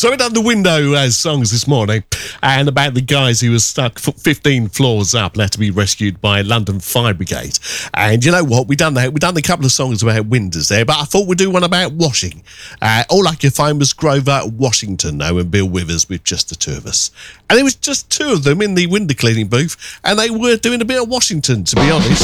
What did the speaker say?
So we done the window songs this morning, and about the guys who were stuck 15 floors up and had to be rescued by London Fire Brigade. And you know what? We done that. We done a couple of songs about windows there, but I thought we'd do one about washing. All I could find was Grover Washington, though, and Bill Withers with just the two of us. And there was just two of them in the window cleaning booth, and they were doing a bit of Washington, to be honest.